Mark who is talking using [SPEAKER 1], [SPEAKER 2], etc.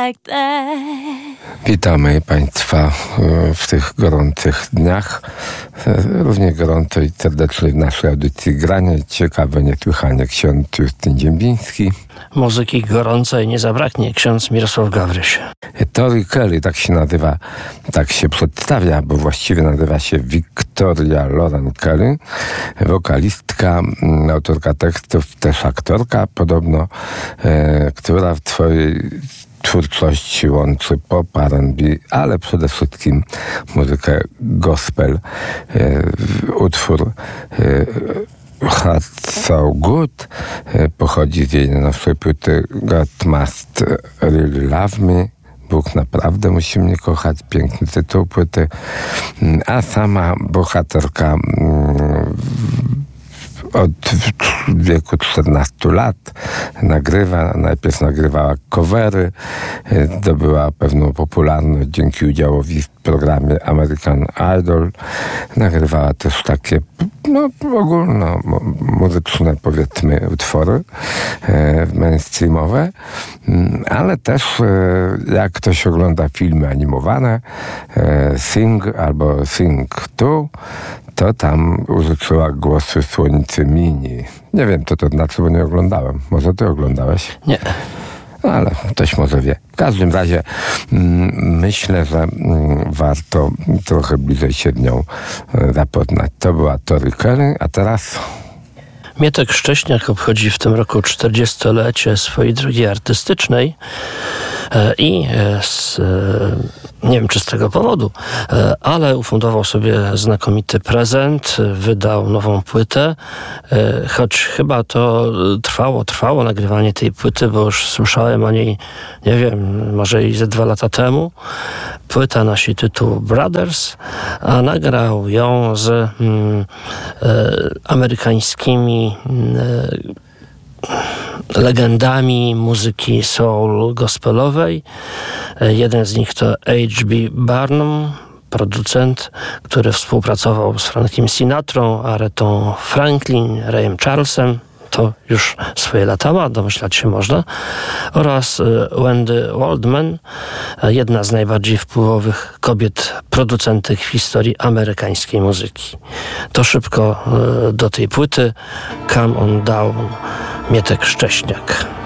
[SPEAKER 1] like that.
[SPEAKER 2] Witamy Państwa w tych gorących dniach. Równie gorąco i serdecznie w naszej audycji Granie ciekawe niesłychanie ksiądz Justyn Ziembiński.
[SPEAKER 3] Muzyki gorącej nie zabraknie, ksiądz Mirosław Gawryś.
[SPEAKER 2] Tori Kelly, tak się nazywa, tak się przedstawia, bo właściwie nazywa się Victoria Lauren Kelly, wokalistka, autorka tekstów, też aktorka podobno, która w swojej twórczości łączy pop, R&B, ale przede wszystkim muzykę gospel. Utwór Heart So Good pochodzi z jej najnowszej płyty God Must Really Love Me. Bóg naprawdę musi mnie kochać. Piękny tytuł płyty. A sama bohaterka od wieku 14 lat najpierw nagrywała covery, zdobyła pewną popularność dzięki udziałowi w programie American Idol. Nagrywała też takie ogólno muzyczne, powiedzmy, utwory mainstreamowe, ale też jak ktoś ogląda filmy animowane, Sing albo Sing 2, to tam użyczyła głosu Słonicy Mini. Nie wiem, co to znaczy, bo nie oglądałem. Może ty oglądałeś?
[SPEAKER 3] Nie.
[SPEAKER 2] Ale ktoś może wie. W każdym razie myślę, że warto trochę bliżej się nią zapoznać. To była Tori Kelly, a teraz...
[SPEAKER 3] Mietek Szcześniak obchodzi w tym roku 40-lecie swojej drogi artystycznej i nie wiem, czy z tego powodu, ale ufundował sobie znakomity prezent, wydał nową płytę, choć chyba to trwało nagrywanie tej płyty, bo już słyszałem o niej, nie wiem, może i ze 2 lata temu. Płyta nosi tytuł Brothers, a nagrał ją z amerykańskimi legendami muzyki soul gospelowej. Jeden z nich to H.B. Barnum, producent, który współpracował z Frankiem Sinatrą, Aretą Franklin, Rayem Charlesem. To już swoje lata ma, domyślać się można. Oraz Wendy Waldman, jedna z najbardziej wpływowych kobiet producentek w historii amerykańskiej muzyki. To szybko do tej płyty. Come on down, Mietek Szcześniak.